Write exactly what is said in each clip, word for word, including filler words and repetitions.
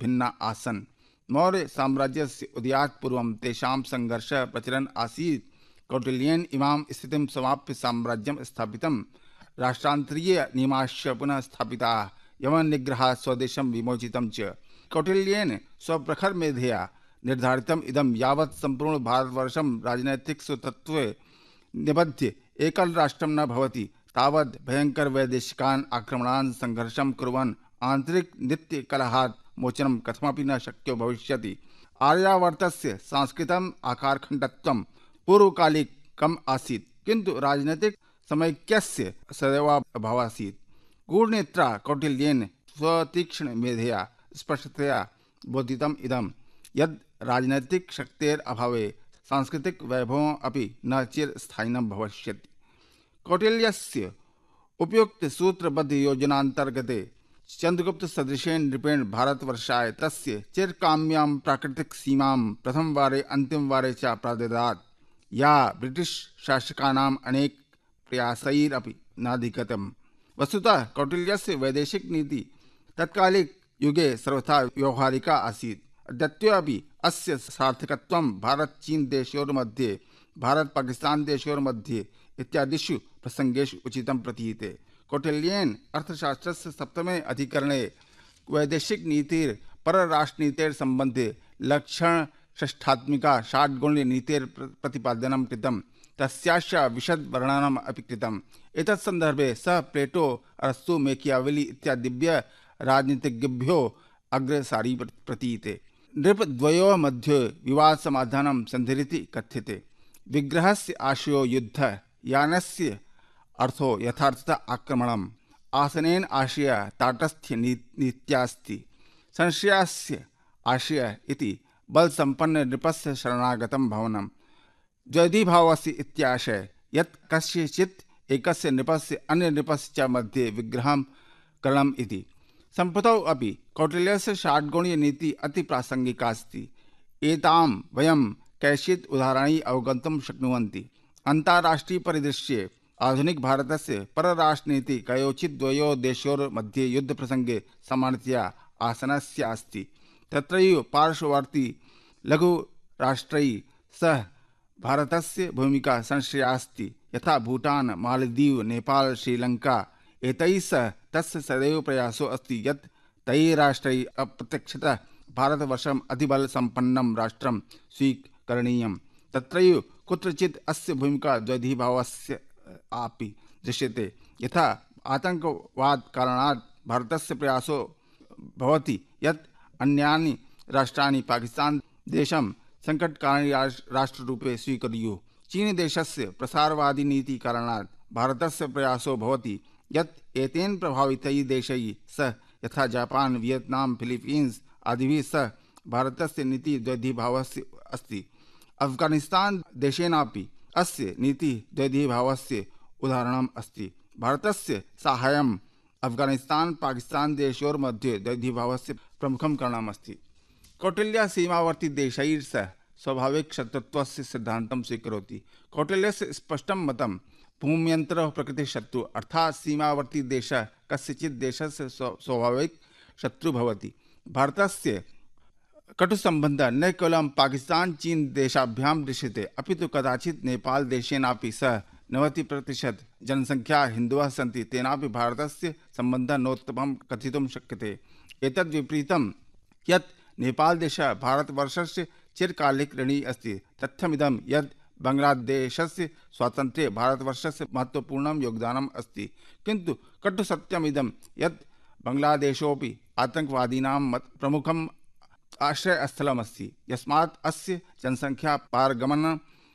भिन्ना आसन्। मौर्य साम्राज्यस्य उदयात् पूर्वं तेषां संघर्षः प्रचलन् आसीत्। कौटिल्येन इमां स्थितिं समाप्य साम्राज्यं स्थापितं। राष्ट्रान्तरीय नियमाश्च पुनः स्थापिताः। यवननिग्रहात् स्वदेशं विमोचितं च। कौटिल्येन स्वप्रखर मेधया निर्धारितम् इदं यावत् सम्पूर्ण भारतवर्षं राजनैतिक सुतत्वे निबध्य एकल राष्ट्रं न भवति तावत् भयंकर वैदेशिकान् आक्रमणान् संघर्षं कुर्वन् आन्तरिक नित्य कलहात् मोचनं कथमपि न शक्यो भविष्यति। आर्यावर्तस्य सांस्कृतिकम् आकारखण्डत्वं पूर्वकालिकम् आसीत्, किन्तु राजनैतिक समैक्यस्य सदैव अभावः आसीत्। गूढनेत्रा कौटिल्येन स्वतीक्ष्ण मेधया स्पष्टतया बोधितम् इदं यद् राजनैतिक शक्तेर अभावे सांस्कृतिक वैभवम् अपि न चिरस्थायिनं भविष्यति। कौटिल्यस्य उपयुक्त सूत्रबद्ध योजनान्तर्गते चंद्रगुप्त सदृशेन नृपेण भारतवर्षाय तस्य चिरकाम्यां प्राकृतिक सीमां प्रथमवारे अन्तिमवारे च प्राददात्, या ब्रिटिश शासकानाम् अनेक प्रयासैरपि नाधिगतम्। वस्तुतः कौटिल्यस्य वैदेशिक नीति तत्कालिक युगे सर्वथा व्यवहारिका आसीत्। अद्यत्वेऽपि अस्य सार्थकत्वं भारत चीन देशयोर्मध्ये, भारत पाकिस्तान देशयोर्मध्ये इत्यादिषु प्रसंगेषु उचितं प्रतीयते। कौटिल्येन अर्थशास्त्रस्य सप्तमे अधिकरणे वैदेशिक नीतिर परराष्ट्रनीतेर सम्बन्धे लक्षण षष्ठात्मिका षाड्गुण्य नीतेर प्रतिपादनं कृतं। तस्याः विशद वर्णनम् अपि कृतम्। एतत् सन्दर्भे सः प्लेटो, अरस्तु, मेकियावेली इत्यादिभ्यः राजनीतिज्ञेभ्यो अग्रसारी प्रतीयते। नृपद्वयोः मध्ये विवाद समाधानं सन्धिरिति कथ्यते। विग्रहस्य आशयो युद्धः, यानस्य अर्थो यथार्थतः आक्रमणम्, आसनेन आशयः ताटस्थ्य नीत्यास्ति, संशयस्य आशयः इति बलसम्पन्न नृपस्य शरणागतं भवनम्, द्वैधीभावस्य इत्याशयः यत् कस्यचित् एकस्य नृपस्य अन्य नृपस्य च मध्ये विग्रहं करणम् इति। सम्प्रतौ अपि कौटिल्यस्य षाड्गुण्य नीति अति प्रासंगिका अस्ति। एतां वयं कैश्चित् उदाहरणैः अवगन्तुं शक्नुवन्ति। अन्ताराष्ट्रीय परिदृश्ये आधुनिक भारतस्य परराष्ट्रनीति कयोचित् द्वयोः देशयोः मध्ये युद्धप्रसंगे सामान्यतया आसनस्य अस्ति। तत्रैव पार्श्ववर्ती लघुराष्ट्रैः सह भारतस्य भूमिका संशयास्ति। यथा भूटान, मालदीव, नेपाल, श्रीलंका एतैः सह तस्य सदैव प्रयासो अस्ति यत् तैः राष्ट्रैः अप्रत्यक्षतः भारतवर्षम् अतिबलसम्पन्नं राष्ट्रं स्वीकरणीयम्। तत्रैव कुत्रचित् अस्य भूमिका द्वैधीभावस्य अपि दृश्यते। यथा आतंकवाद कारणात् भारतस्य प्रयासो भवति यत् अन्यानि राष्ट्राणि पाकिस्तान देशं संकटकारिणी राष्ट्ररूपे स्वीकुर्युः। चीन देशस्य प्रसारवादी नीति कारणात् भारतस्य प्रयासो भवति यत् एतेन प्रभावितैः देशैः सह यथा जापान, वियतनाम, फिलीपीन्स आदिभिः सह भारतस्य नीति द्वैधीभावस्य अस्ति। अफगानिस्तान देशेनापि अस्य नीति द्वैधीभावस्य उदाहरणम् अस्ति। भारतस्य साहाय्यम् अफगानिस्तान पाकिस्तान देशयोर्मध्ये द्वैधीभावस्य प्रमुखं कारणम् अस्ति। कौटिल्यः सीमावर्ती देशैः सह स्वाभाविक शत्रुत्वस्य सिद्धान्तं स्वीकरोति। कौटिल्यस्य स्पष्टं मतं भूम्यन्तरः प्रकृतिशत्रु अर्थात् सीमावर्ती देशः कस्यचित् देशस्य स्वाभाविक शत्रु भवति। भारतस्य कटुसम्बन्धः न केवलं पाकिस्तान चीन देशाभ्यां दृश्यते अपितु कदाचित् नेपाल देशेनापि सह नवति प्रतिशत जनसंख्या हिन्दुवः सन्ति, तेनापि भारतस्य सम्बन्धः नोत्तमं कथितुं शक्यते। एतद् विपरीतं यत् नेपाल देशः भारतवर्षस्य चिरकालिक ऋणी अस्ति। तथ्यमिदं यत् बांग्लादेशस्य स्वातन्त्र्ये भारतवर्षस्य महत्वपूर्णं योगदानम् अस्ति, किन्तु कटुसत्यमिदं यत् बांग्लादेशोऽपि आतङ्कवादीनां प्रमुखम् आश्रयस्थलमस्ति, यस्मात् अस्य जनसंख्या पारगमनं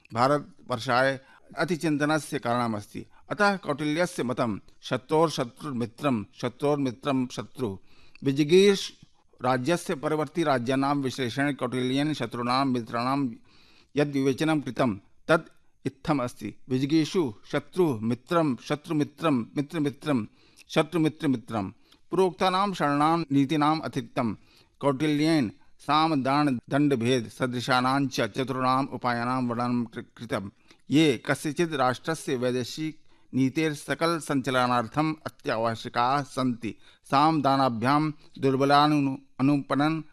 भारतवर्षाय अतिचिन्तनस्य कारणमस्ति। अतः कौटिल्यस्य मतं शत्रोर्शत्रुर्मित्रं शत्रोर्मित्रं शत्रुः। विजिगीष राज्यस्य परवर्ती राज्यानां विश्लेषणे कौटिल्येन शत्रूणां मित्राणां यद् विवेचनं कृतं तद् इत्थम् अस्ति। विजिगीषु शत्रुः मित्रं शत्रुमित्रं मित्रमित्रं शत्रुमित्रमित्रं। पूर्वोक्तानां षण्णां नीतीनाम् अतिरिक्तं कौटिल्येन साम दान दंड भेद सदृशानां च चतुर्णाम् उपायानां वर्णनं कृतं, ये कस्यचित् राष्ट्रस्य वैदेशिक नीतेर सकल संचलनार्थम् अत्यावश्यकाः सन्ति। साम दानाभ्यां दुर्बलानुपनन